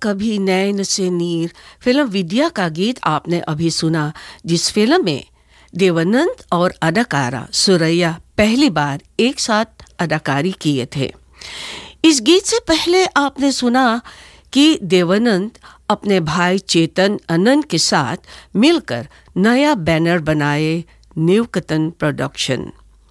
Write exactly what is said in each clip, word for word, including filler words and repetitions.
कभी नैन से नीर फिल्म विद्या का गीत आपने अभी सुना, जिस फिल्म में देवानंद और अदाकारा सुरैया पहली बार एक साथ अदाकारी किए थे। इस गीत से पहले आपने सुना कि देवानंद अपने भाई चेतन आनंद के साथ मिलकर नया बैनर बनाए, न्यूकतन प्रोडक्शन।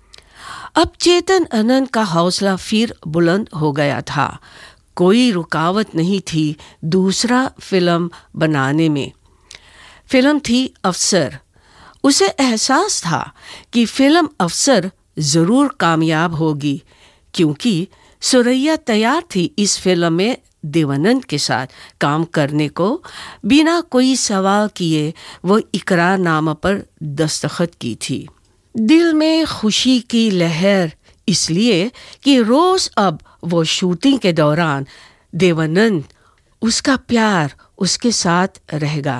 अब चेतन आनंद का हौसला फिर बुलंद हो गया था। कोई रुकावट नहीं थी दूसरा फिल्म बनाने में। फिल्म थी अफसर। उसे एहसास था कि फिल्म अफसर ज़रूर कामयाब होगी, क्योंकि सुरैया तैयार थी इस फिल्म में देवानंद के साथ काम करने को। बिना कोई सवाल किए वो इकरारनामा पर दस्तखत की थी। दिल में खुशी की लहर, इसलिए कि रोज़ अब वो शूटिंग के दौरान देवानंद, उसका प्यार उसके साथ रहेगा।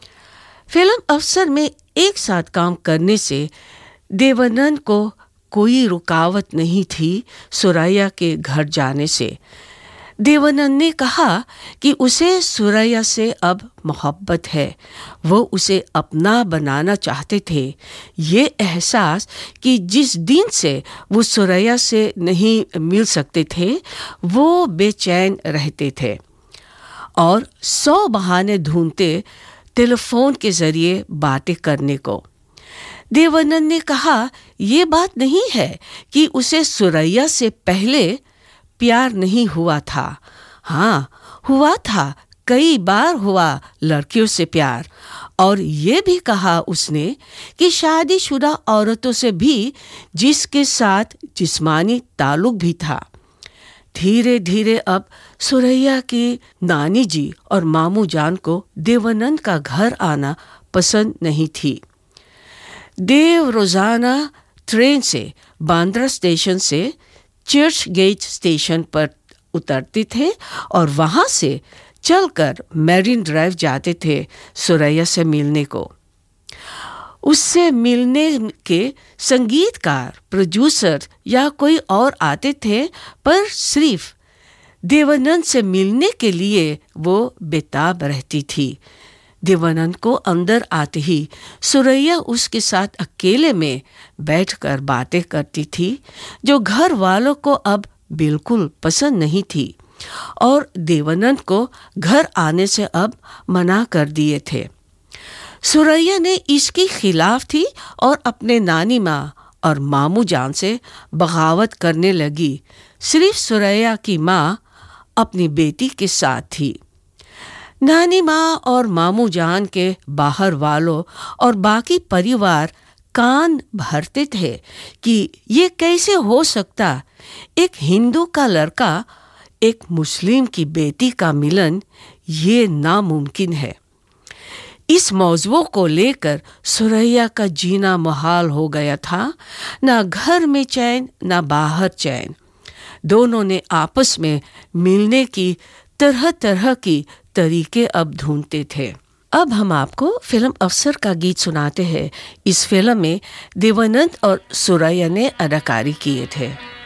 फिल्म अफसर में एक साथ काम करने से देवानंद को कोई रुकावट नहीं थी सुरैया के घर जाने से। देवानंद ने कहा कि उसे सुरैया से अब मोहब्बत है, वो उसे अपना बनाना चाहते थे। ये एहसास कि जिस दिन से वो सुरैया से नहीं मिल सकते थे, वो बेचैन रहते थे और सौ बहाने ढूंढते टेलीफोन के ज़रिए बातें करने को। देवानंद ने कहा, ये बात नहीं है कि उसे सुरैया से पहले प्यार नहीं हुआ था। हाँ, हुआ था, कई बार हुआ लड़कियों से प्यार। और ये भी कहा उसने कि शादीशुदा औरतों से भी जिसके साथ जिस्मानी ताल्लुक भी था। धीरे धीरे अब सुरैया की नानी जी और मामू जान को देवानंद का घर आना पसंद नहीं थी। देव रोज़ाना ट्रेन से बांद्रा स्टेशन से चर्च गेट स्टेशन पर उतरते थे और वहाँ से चलकर मैरिन ड्राइव जाते थे सुरैया से मिलने को। उससे मिलने के संगीतकार, प्रोड्यूसर या कोई और आते थे, पर सिर्फ देवानंद से मिलने के लिए वो बेताब रहती थी। देवानंद को अंदर आते ही सुरैया उसके साथ अकेले में बैठकर बातें करती थी, जो घर वालों को अब बिल्कुल पसंद नहीं थी और देवानंद को घर आने से अब मना कर दिए थे। सुरैया ने इसके खिलाफ थी और अपने नानी माँ और मामू जान से बगावत करने लगी। सिर्फ सुरैया की माँ अपनी बेटी के साथ थी। नानी माँ और मामू जान के बाहर वालों और बाकी परिवार कान भरते थे कि ये कैसे हो सकता, एक हिंदू का लड़का एक मुस्लिम की बेटी का मिलन, ये नामुमकिन है। इस मौजू को लेकर सुरैया का जीना मुहाल हो गया था। ना घर में चैन, ना बाहर चैन। दोनों ने आपस में मिलने की तरह तरह की तरीके अब ढूंढते थे। अब हम आपको फिल्म अफसर का गीत सुनाते हैं। इस फिल्म में देवानंद और सुरैया ने अदाकारी किए थे।